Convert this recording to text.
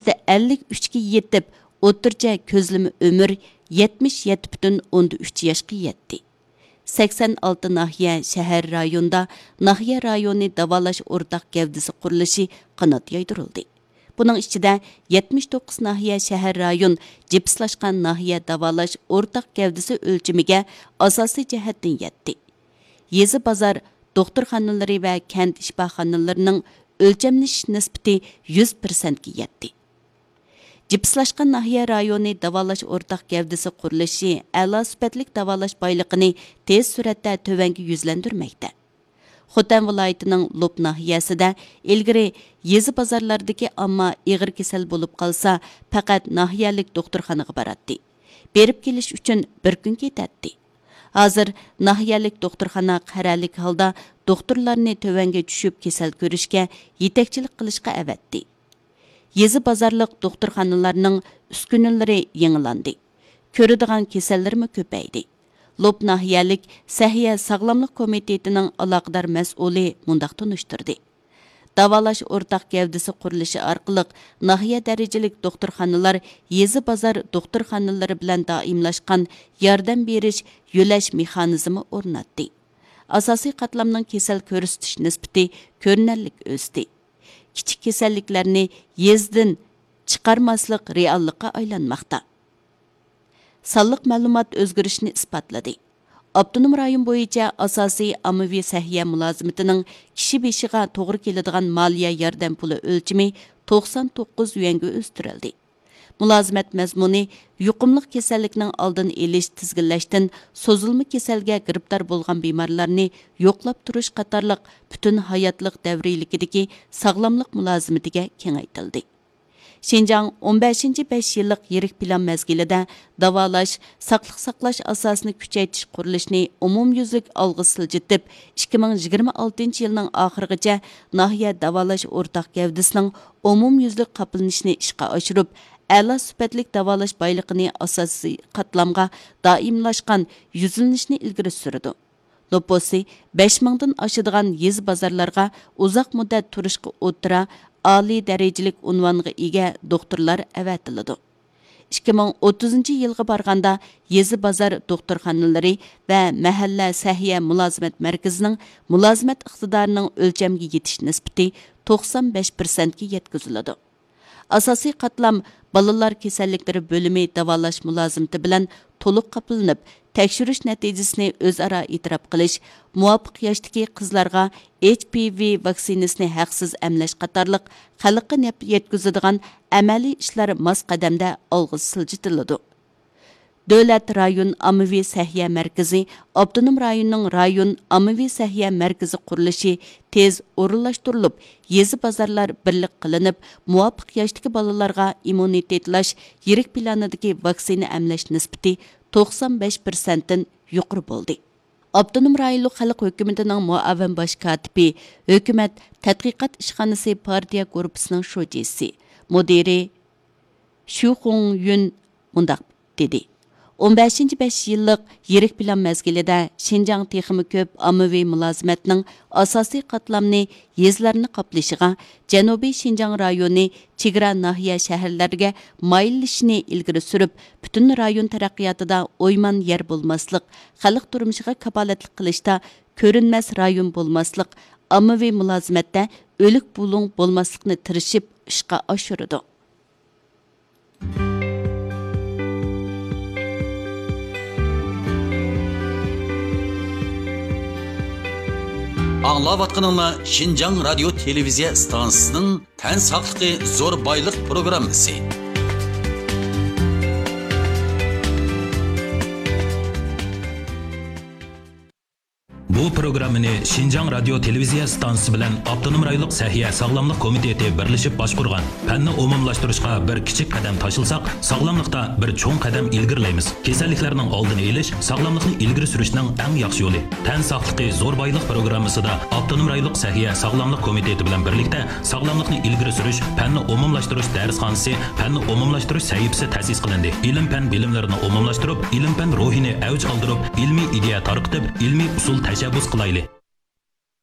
%53 ga yetib, o'rtacha ko'zlama umr 77,3 yoshga yetdi. 86 nahiye şəhər rayonda nahiye rayonu davalaş ortaq gavdisi qurilishi qanot yaydirildi. Bunun içinde 79 nahiye şəhər rayon cipslashqan nahiye davalaş ortaq gavdisi ölçümüge asasi cəhətdən yetdi. Yezi bazar doktorxanaları ve kent işbahxanalarının ölçemliş nisbati 100%ga yetdi. Cipslashqan nahiye rayonu davalash ortaq gavdisi qurilishi a'lo sifatlik davalash boyliqini tez suratda tövəngi yuzlandirmoqda. Xotan viloyatining Lop nahiyasida ilgari yezi bozorlardagi ammo ig'ir kasal bo'lib qolsa, faqat nahiyalik doktorxonaga boradi. Berib kelish uchun bir kun ketadi. Hozir nahiyalik doktorxona qaralik holda doktorlarni tövənga tushib kasal ko'rishga yetakchilik qilishga avatdi. Yezi bazarlıq doktorxanalarının üskünülləri yenilendi. Körüdüğən kesellerimi köpəydi. Lop nahiyalik Səhiyyə Sağlamlıq Komitetinin alaqdar məsulü mundaq tunuşturdu. Davalaş ortaq gavdisi qurilishi arqılıq nahiyə dərəcəlik doktorxanalar yezi bazar doktorxanaları bilan daimlaşqan yardım beriş yo'lash mexanizmi o'rnatdi. Asosiy qatlamning kesel ko'rsatish nisbati ko'rinarlik o'sdi. Kichik kasalliklarni yezdan chiqarmaslik reallikqa aylanmoqda. Sonliq ma'lumot o'zgarishini isbotladi. Abdunum rayon bo'yicha asosiy ommaviy səhiyyə mulozimatining kishi beshiga to'g'ri keladigan moliya yordam puli o'lchami 99 yuanga o'stirildi. Mulozimat mazmuni yuqumli kasallikning oldini olish, tizginlashdan so'zilma kasalga giribdor bo'lgan bemorlarni yo'qlab turish qatorliq butun hayotlik davrilikidagi sog'lomlik mulozimatiga kengaytirildi. Şinjan 15-5 yillik yirik plan mezgilida davolash, saqliq saqlash asosini kuchaytirish qurilishini umumyuzlik olg'a siljitib, 2026 yilning oxirigacha nahiya davolash o'rtaq gavdisining umumyuzlik qoplanishini ishga oshirib, a'lo sifatlik davolash boyliqini asosiy qatlamga doimlashgan yuzlanishni ilgari surdi. Loposi 5000 dan oshadigan yez bozorlarga uzoq muddat turishga o'tira oliy darajalik unvonga ega doktorlar avatiladi. 2030 yilga borganda yezi bozor doktorxonalari va mahalla səhiyyə mulozimat markazining mulozimat iqtidorining o'lchamga yetish nisbati 95% ga yetkaziladi. Asosiy qatlam balalar kasalliklari bo'limi davolash mulozimati bilan to'liq qoplanib, tekshirish natijasini o'zaro e'tirof qilish, muvofiq yoshdagi qizlarga HPV vaksinasini haqsiz emlash qatorliq xalqqa naf yetkazadigan amaliy ishlar mos qadamda olg'a siljitiladi. Davlat rayon ommaviy səhiyyə markazi, Abdunum rayonining rayon ommaviy səhiyyə markazi qurilishi tez o'rinlashtirilib, yezi bozorlar birlik qilinib, muvofiq yoshdagi bolalarga immunitetlash yirik planidagi vaksina emlash nisbati 95% dan yuqori bo'ldi. Abdunum rayonlik xalq hukumatining muavin bosh katibi, hukumat tadqiqot ishxonasi partiya korpusining sho'jisi, mudiri Shu Xong Yun mundaq dedi. 15-5 yillik yirik plan mezgilida Şinjan texmi ko'p ommaviy mulozimatning asosiy qatlamni yezlarni qoplashiga, Janubiy Şinjan rayoni chegara nahiya shaharlarga mayillishini ilgari surib, butun rayon taraqqiyotida o'yman yer bo'lmaslik, xalq turmushiga kapolatlik qilishda ko'rinmas rayon bo'lmaslik, ommaviy mulozimatda o'lik bulung bo'lmaslikni tirishib ishga oshirdi. Аңлаватқаныңла Şinjan радио телевизия станциясының тән сақлықы зор байлық программасы. Bu programmani Şinjan radyo televiziya stansiyasi bilan Abdunum rayonlik Səhiyyə Sağlamlıq Komiteti birləşib başqurğan. Fənni umumlaşdırışqa bir kiçik qadam taşılsaq, sağlamlıqda bir çoğ qadam ilgirləymiz. Kasalliklarning oldini olish, sağlamlıqni ilgiri surishning eng yaxshi yo'li. Tən saqlıqı zor bayliq programmasida Abdunum rayonlik Səhiyyə Sağlamlıq Komiteti bilan birlikdə sağlamlıqni ilgiri surish, fənni umumlaşdırış dərsxanası, fənni umumlaşdırış sahifasi ta'sis qilindi. İlim-fən bilimlarini umumlaşdırıb, ilim-fən ruhini avj oldirib, ilmiy ideya tarqitib, ilmiy usul tashabbus qilayli.